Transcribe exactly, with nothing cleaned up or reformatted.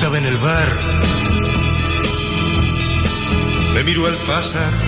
estaba en el bar. Me miró al pasar